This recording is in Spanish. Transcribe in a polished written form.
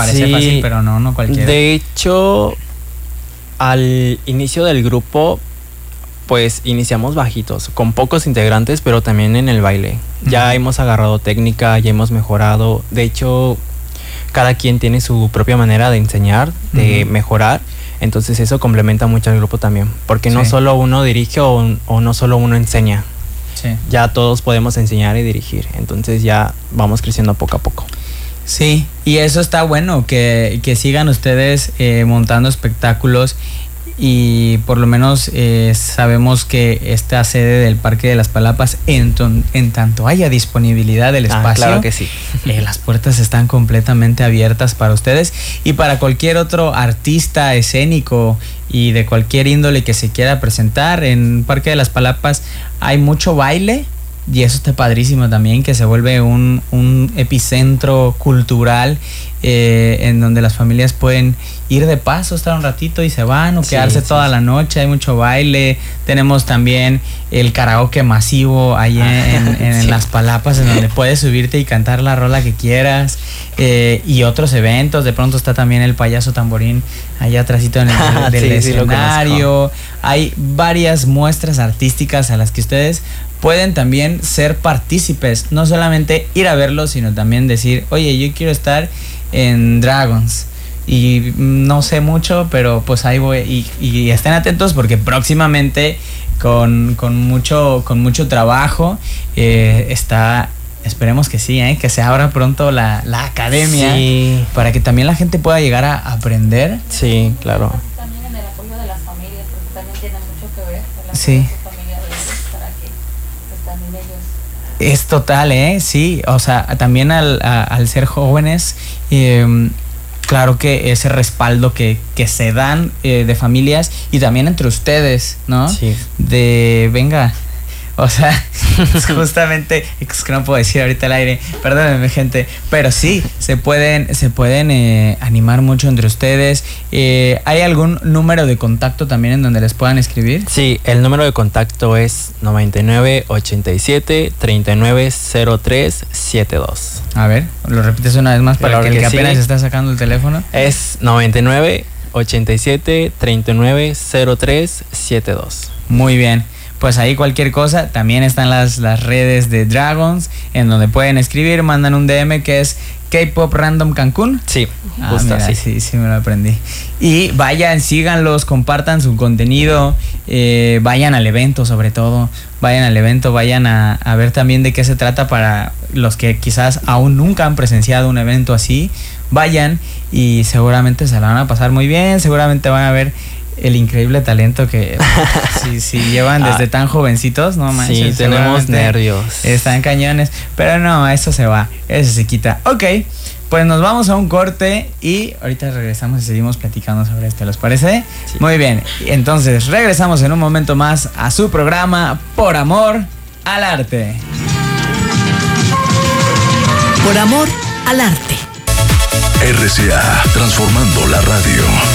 parece fácil, pero no cualquiera. De hecho, al inicio del grupo, pues iniciamos bajitos, con pocos integrantes, pero también en el baile. Ya hemos agarrado técnica, ya hemos mejorado. De hecho, cada quien tiene su propia manera de enseñar, de mejorar. Entonces eso complementa mucho al grupo también, porque no solo uno dirige o no solo uno enseña. Sí. Ya todos podemos enseñar y dirigir. Entonces ya vamos creciendo poco a poco. Sí, y eso está bueno, que sigan ustedes montando espectáculos. Y por lo menos sabemos que esta sede del Parque de las Palapas, en tanto haya disponibilidad del espacio, claro que sí. Las puertas están completamente abiertas para ustedes y para cualquier otro artista escénico y de cualquier índole que se quiera presentar. En Parque de las Palapas hay mucho baile. Y eso está padrísimo también, que se vuelve un epicentro cultural en donde las familias pueden ir de paso, estar un ratito y se van, o quedarse toda la noche. Hay mucho baile. Tenemos también el karaoke masivo ahí en las Palapas, en donde puedes subirte y cantar la rola que quieras. Y otros eventos. De pronto está también el payaso tamborín allá atrásito en el del escenario. Hay varias muestras artísticas a las que ustedes pueden también ser partícipes, no solamente ir a verlo, sino también decir, oye, yo quiero estar en Dragons y no sé mucho, pero pues ahí voy. Y estén atentos porque próximamente con mucho trabajo está, esperemos que sí, que se abra pronto la academia, para que también la gente pueda llegar a aprender. Sí, claro. También en el apoyo de las familias, porque también tiene mucho que ver el apoyo Sí. de su familia de ellos, para que pues también ellos... Es total, sí, o sea, también al ser jóvenes, claro que ese respaldo que se dan de familias y también entre ustedes, ¿no? Sí. De, venga, o sea, justamente, es que no puedo decir ahorita al aire, perdónenme gente, pero sí, se pueden animar mucho entre ustedes. ¿Hay algún número de contacto también en donde les puedan escribir? Sí, el número de contacto es 9987-390372. A ver, lo repites una vez más para Claro el que que apenas sí. está sacando el teléfono. Es 9987-390372. Muy bien. Pues ahí cualquier cosa, también están las redes de Dragons, en donde pueden escribir, mandan un DM que es K-Pop Random Cancún. Sí, justo mira, así. sí, me lo aprendí. Y vayan, síganlos, compartan su contenido, vayan al evento sobre todo, vayan a ver también de qué se trata para los que quizás aún nunca han presenciado un evento así. Vayan y seguramente se la van a pasar muy bien, seguramente van a ver el increíble talento que si llevan desde tan jovencitos, no manches. Sí, tenemos nervios. Están cañones, pero no, eso se va, eso se quita. Ok, pues nos vamos a un corte y ahorita regresamos y seguimos platicando sobre esto, ¿les parece? Sí. Muy bien, entonces regresamos en un momento más a su programa Por Amor al Arte. Por Amor al Arte. RCA, transformando la radio.